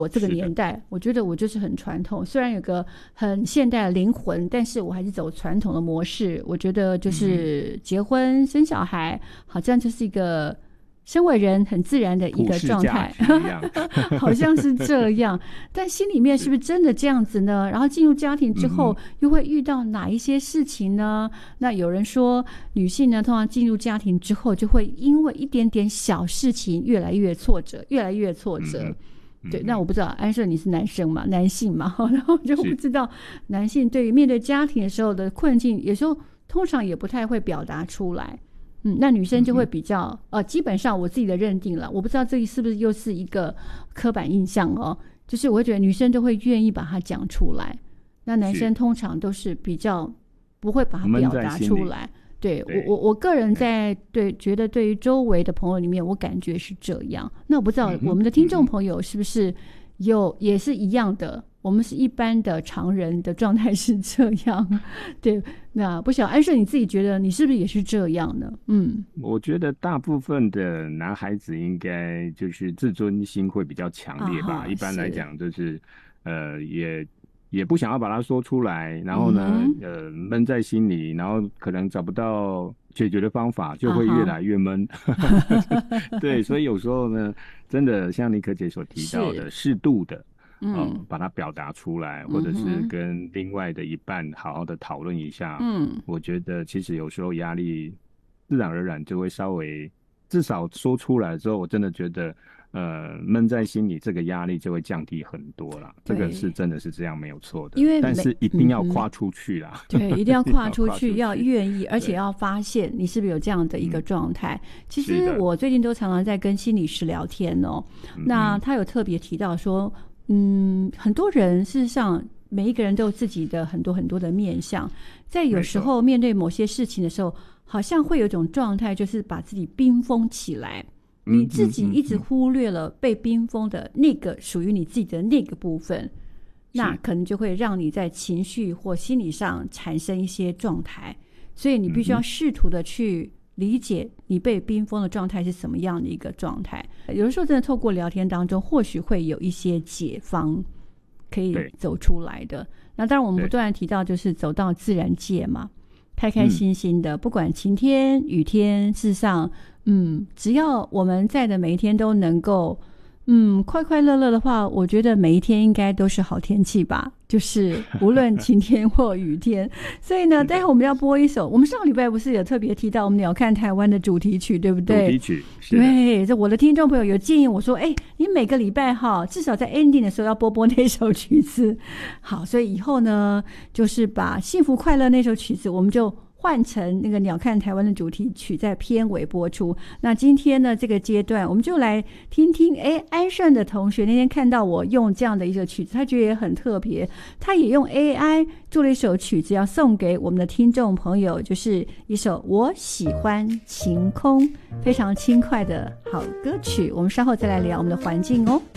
我这个年代，我觉得我就是很传统，虽然有个很现代的灵魂，但是我还是走传统的模式。我觉得就是结婚生小孩，好像就是一个身为人很自然的一个状态，好像是这样。但心里面是不是真的这样子呢？然后进入家庭之后，又会遇到哪一些事情呢？那有人说，女性呢，通常进入家庭之后，就会因为一点点小事情越来越挫折，越来越挫折。对，那我不知道安顺你是男生嘛，男性嘛，然后就不知道男性对于面对家庭的时候的困境，有时候通常也不太会表达出来。那女生就会比较基本上我自己的认定了，我不知道这是不是又是一个刻板印象哦，就是我会觉得女生都会愿意把它讲出来，那男生通常都是比较不会把它表达出来。对，我个人觉得对于周围的朋友里面，我感觉是这样。那我不知道我们的听众朋友是不是也是一样的？我们是一般的常人的状态是这样。对，那不晓得安顺你自己觉得你是不是也是这样呢？ 我觉得大部分的男孩子应该就是自尊心会比较强烈吧。一般来讲就是也不想要把它说出来，然后呢闷在心里，然后可能找不到解决的方法，就会越来越闷。对，所以有时候呢，真的像妮可姐所提到的，适度的把它表达出来，或者是跟另外的一半好好的讨论一下。我觉得其实有时候压力自然而然就会稍微，至少说出来之后，我真的觉得闷在心里，这个压力就会降低很多啦。这个是真的是这样，没有错的。但是一定要跨出去啦。 对，一定要跨出去，要愿意，而且要发现你是不是有这样的一个状态。其实我最近都常常在跟心理师聊天哦。那他有特别提到说，很多人事实上每一个人都有自己的很多很多的面向，在有时候面对某些事情的时候，好像会有一种状态，就是把自己冰封起来。你自己一直忽略了被冰封的那个属于你自己的那个部分，那可能就会让你在情绪或心理上产生一些状态，所以你必须要试图的去理解你被冰封的状态是什么样的一个状态。有的时候真的透过聊天当中，或许会有一些解方可以走出来的。那当然我们不断提到就是走到自然界嘛，开开心心的，不管晴天雨天，事实上只要我们在的每一天都能够快快乐乐的话，我觉得每一天应该都是好天气吧，就是无论晴天或雨天。所以呢，待会我们要播一首，我们上个礼拜不是有特别提到我们鸟看台湾的主题曲，对不对？ 主题曲， 对，这我的听众朋友有建议我说，你每个礼拜至少在 ending 的时候要播那首曲子。好，所以以后呢，就是把幸福快乐那首曲子，我们就换成那个鸟看台湾的主题曲，在片尾播出。那今天呢，这个阶段我们就来听听安顺的同学那天看到我用这样的一个曲子，他觉得也很特别，他也用 AI 做了一首曲子要送给我们的听众朋友，就是一首我喜欢晴空，非常轻快的好歌曲。我们稍后再来聊我们的环境哦。